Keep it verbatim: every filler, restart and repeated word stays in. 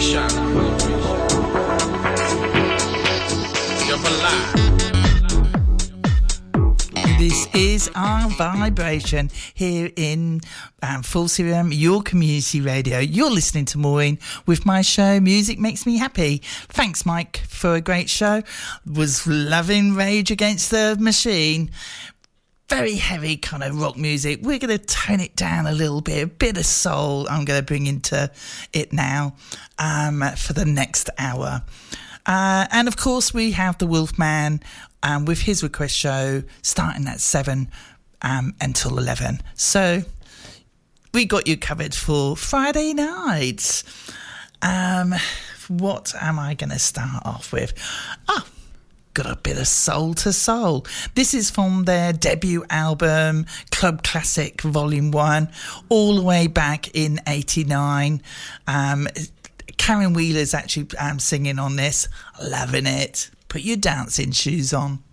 This is our vibration here in um, Full C R M, your community radio. You're listening to Maureen with my show, Music Makes Me Happy. Thanks, Mike, for a great show. Was loving Rage Against the Machine. Very heavy kind of rock music. We're going to tone it down a little bit, a bit of soul I'm going to bring into it now um, for the next hour. Uh, and of course, we have the Wolfman um, with his request show starting at seven um, until eleven. So we got you covered for Friday nights. Um, what am I going to start off with? Oh, got a bit of Soul to Soul. This is from their debut album, Club Classic Volume one, all the way back in eighty-nine. Um, Karen Wheeler's actually um, singing on this. Loving it. Put your dancing shoes on.